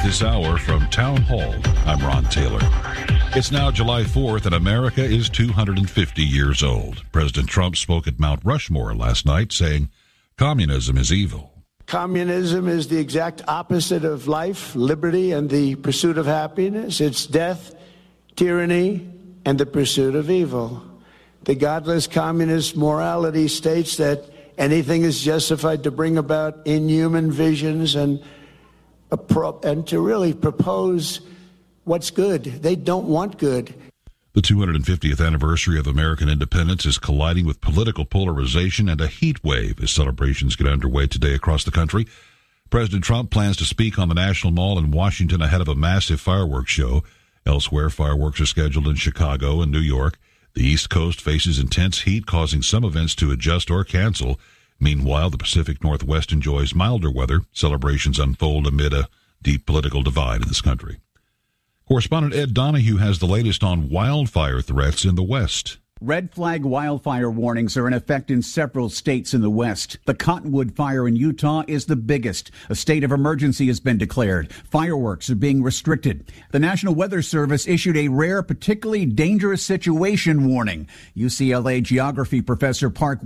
this hour from Town Hall. I'm Ron Taylor. It's now July 4th, and America is 250 years old. President Trump spoke at Mount Rushmore last night, saying communism is evil. Communism is the exact opposite of life, liberty, and the pursuit of happiness. It's death, tyranny, and the pursuit of evil. The godless communist morality states that anything is justified to bring about inhuman visions and to really propose what's good. They don't want good. The 250th anniversary of American independence is colliding with political polarization and a heat wave as celebrations get underway today across the country. President Trump plans to speak on the National Mall in Washington ahead of a massive fireworks show. Elsewhere, fireworks are scheduled in Chicago and New York. The East Coast faces intense heat, causing some events to adjust or cancel. Meanwhile, the Pacific Northwest enjoys milder weather. Celebrations unfold amid a deep political divide in this country. Correspondent Ed Donahue has the latest on wildfire threats in the West. Red flag wildfire warnings are in effect in several states in the West. The Cottonwood fire in Utah is the biggest. A state of emergency has been declared. Fireworks are being restricted. The National Weather Service issued a rare, particularly dangerous situation warning. UCLA geography professor Park